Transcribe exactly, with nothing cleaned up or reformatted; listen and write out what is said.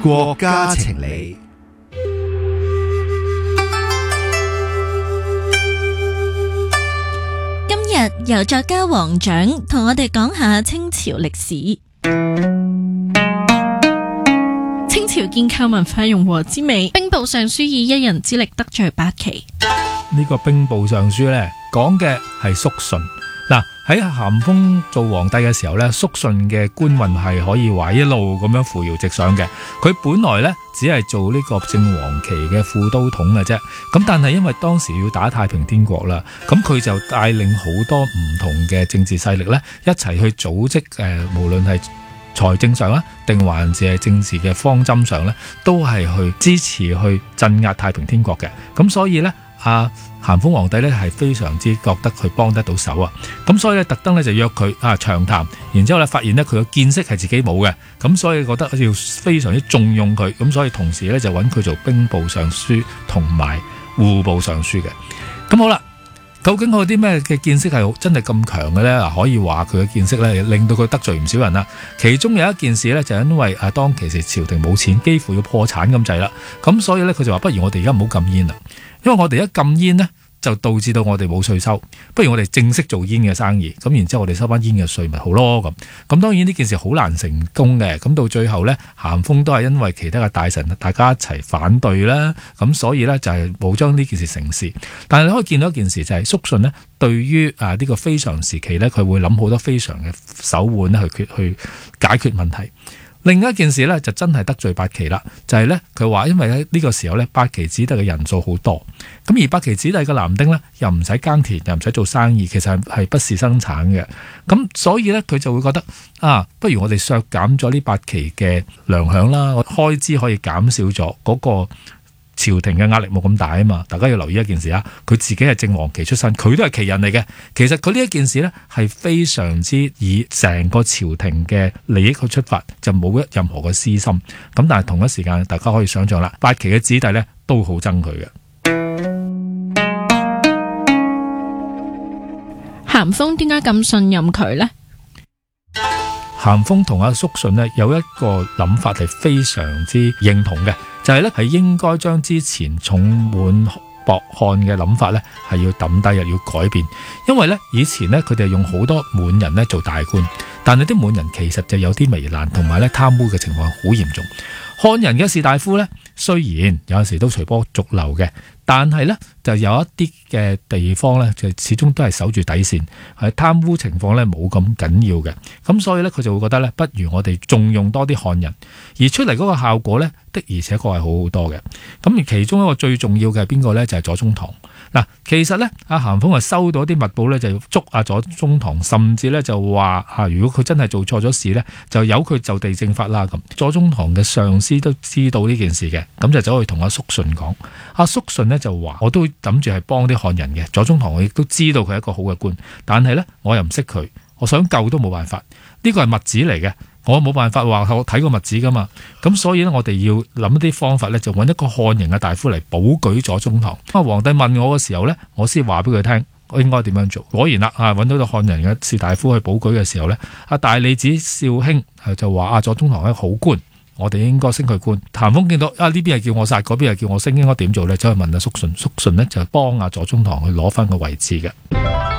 國家情理。 今日由作家黃獎同我哋講下清朝歷史。 清朝建構文化融和之美，兵部尚書以一人之力得罪八旗。 呢個兵部尚書呢，講嘅係肅順。嗱，喺咸豐做皇帝嘅時候呢，肅順嘅官運係可以話一路咁樣扶搖直上嘅。佢本來呢，只係做呢個正黃旗嘅副都統嘅啫。咁但係因為當時要打太平天國啦，咁佢就帶領好多唔同嘅政治勢力呢，一齊去組織誒、呃，無論係財政上啦，定還是係政治嘅方針上呢，都係去支持去鎮壓太平天國嘅。咁所以呢，啊咸豐皇帝呢係非常之覺得佢幫得到手啊。咁所以呢，特登呢就約佢啊長談，然之後呢發現呢，佢個見識係自己冇嘅，咁所以覺得要非常之重用佢。咁所以同時呢，就揾佢做兵部尚書同埋戶部尚書嘅。咁好啦。究竟佢有啲咩嘅見識係真係咁強嘅呢？可以話佢嘅見識呢，令到佢得罪唔少人啦。其中有一件事呢，就因為啊當其時朝廷冇錢，幾乎要破產咁滯啦。咁所以呢，佢就話不如我哋而家唔好禁煙啦，因為我哋一禁煙呢，就導致到我哋冇稅收，不如我哋正式做煙嘅生意，咁然之後我哋收翻煙嘅稅咪好咯咁。咁當然呢件事好難成功嘅，咁到最後呢，咸豐都係因為其他嘅大臣大家一齊反對啦，咁所以呢，就係冇將呢件事成事。但係你可以見到一件事就係肅順呢，對於啊呢個非常時期呢，佢會諗好多非常嘅手腕呢去決去解決問題。另一件事呢，就真係得罪八旗啦，就係、是、呢，佢話因為喺呢個時候呢，八旗子弟嘅人數好多，咁而八旗子弟嘅男丁呢，又唔使耕田，又唔使做生意，其實係不是生產嘅，咁所以呢，佢就會覺得啊，不如我哋削減咗呢八旗嘅糧餉啦，開支可以減少咗嗰、那個。朝廷嘅壓力冇咁大啊嘛，大家要留意一件事啊，佢自己係正黃旗出身，佢都係旗人嚟嘅。其實佢呢一件事呢，係非常之以成個朝廷嘅利益去出發，就冇任何嘅私心。咁但係同一時間，大家可以想象啦，八旗嘅子弟呢都好憎佢嘅。 咸豐點解咁信任佢呢？ 咸豐同阿肅順呢有一個諗法係非常之認同嘅，就係咧係應該將之前重滿薄漢嘅諗法咧係要抌低，又要改變。因為咧以前咧佢哋用好多滿人咧做大官，但係啲滿人其實就有啲糜爛，同埋咧貪污嘅情況好嚴重。漢人嘅士大夫咧雖然有陣時都隨波逐流嘅，但係咧就有一啲嘅地方咧就始終都係守住底線，係貪污情況咧冇咁緊要嘅。咁所以咧佢就會覺得咧，不如我哋重用多啲漢人，而出嚟嗰個效果咧的而且確係好好多嘅。咁而其中一個最重要嘅係邊個咧？就係左宗棠。嗱，其實咧阿咸豐係收到啲密報咧，就要捉阿左宗棠，甚至咧就話啊，如果佢真係做錯咗事咧，就由佢就地正法啦咁。左宗棠嘅上司都知道呢件事嘅，咁就走去同阿肅順講。阿肅順呢就話：我都諗住係幫啲漢人嘅。左宗棠我亦都知道佢係一個好嘅官，但係咧我又唔識佢，我想救都冇辦法。呢個係密旨嚟嘅。我冇辦法話我睇過密旨噶嘛，咁所以呢，我哋要諗一啲方法呢，就揾一個漢人嘅大夫嚟保舉左宗棠。啊，皇帝問我嘅時候呢，我先話俾佢聽，我應該點樣做。果然啦，啊揾到個漢人嘅士大夫去保舉嘅時候呢，阿大理寺少卿就話啊，左宗棠係好官，我哋應該升佢官。咸豐見到啊，呢邊係叫我殺，嗰邊係叫我升，應該點做呢？走去問阿肅順，肅順呢就幫阿左宗棠去攞翻個位置嘅。